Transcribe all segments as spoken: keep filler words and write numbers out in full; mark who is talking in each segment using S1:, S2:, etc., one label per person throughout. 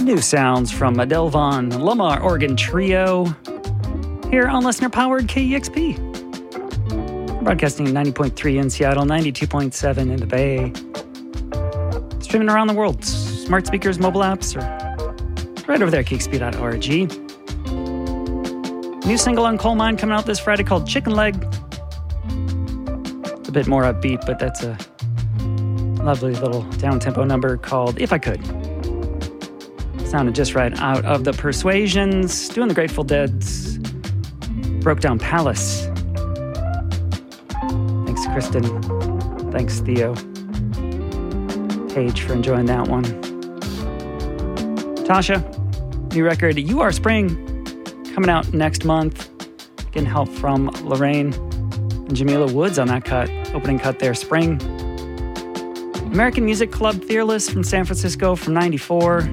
S1: New sounds from Adelvon Lamar Organ Trio here on listener-powered K E X P. Broadcasting ninety point three in Seattle, ninety-two point seven in the Bay. Streaming around the world, smart speakers, mobile apps, or right over there at K E X P dot org. New single on Coal Mine coming out this Friday called Chicken Leg. It's a bit more upbeat, but that's a lovely little down-tempo number called If I Could. Sounded just right out of the Persuasions, doing the Grateful Dead's Broke Down Palace. Thanks, Kristen. Thanks, Theo. Paige for enjoying that one. Tasha, new record You Are Spring, coming out next month. Getting help from Lorraine and Jamila Woods on that cut. Opening cut there, Spring. American Music Club Fearless from San Francisco from ninety-four.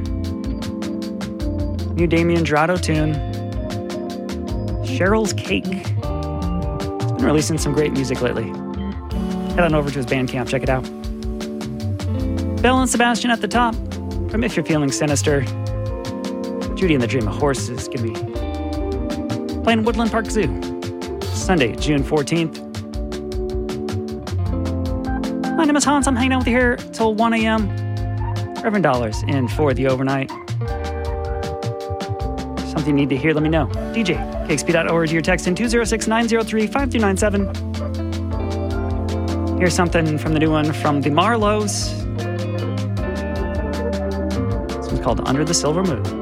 S1: New Damien Dorado tune, Cheryl's Cake. He's been releasing some great music lately. Head on over to his Bandcamp, check it out. Belle and Sebastian at the top from If You're Feeling Sinister. Judy and the Dream of Horses gonna be playing Woodland Park Zoo Sunday, June fourteenth. My name is Hans. I'm hanging out with you here till one a.m. Reverend Dollars in for the overnight. Something you need to hear, let me know. D J, K X P dot org, or text in two oh six, nine oh three, five two nine seven. Here's something from the new one from the Marlows. This one's called Under the Silver Moon.